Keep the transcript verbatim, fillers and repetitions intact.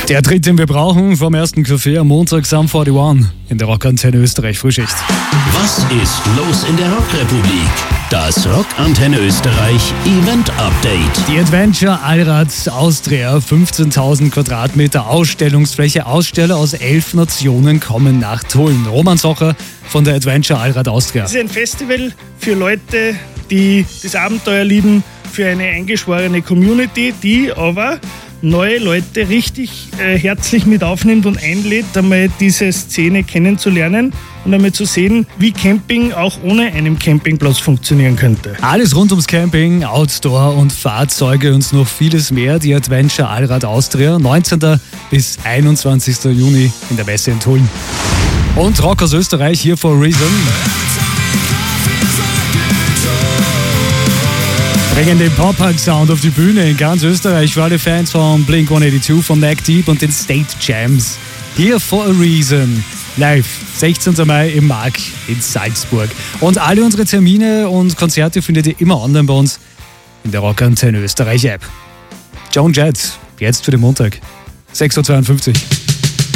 Der Tritt, den wir brauchen, vom ersten Café am Montag, Sum einundvierzig in der Rockantenne Österreich Frühschicht. Was ist los in der Rockrepublik? Das Rockantenne Österreich Event Update. Die Adventure Allrad Austria, fünfzehntausend Quadratmeter Ausstellungsfläche. Aussteller aus elf Nationen kommen nach Tulln. Roman Socher von der Adventure Allrad Austria. Es ist ein Festival für Leute, die das Abenteuer lieben, für eine eingeschworene Community, die aber neue Leute richtig äh, herzlich mit aufnimmt und einlädt, einmal diese Szene kennenzulernen und einmal zu sehen, wie Camping auch ohne einen Campingplatz funktionieren könnte. Alles rund ums Camping, Outdoor und Fahrzeuge und noch vieles mehr. Die Adventure Allrad Austria, neunzehnten bis einundzwanzigsten Juni in der Messe in Tulln. Und Rock aus Österreich hier for a Reason. Bringen den Pop-Punk-Sound auf die Bühne in ganz Österreich für alle Fans von Blink hundertzweiundachtzig, von Neck Deep und den State Jams. Here for a Reason. Live, sechzehnten Mai im Mark in Salzburg. Und alle unsere Termine und Konzerte findet ihr immer online bei uns in der Rockantenne Österreich App. Joan Jett, jetzt für den Montag, sechs Uhr zweiundfünfzig.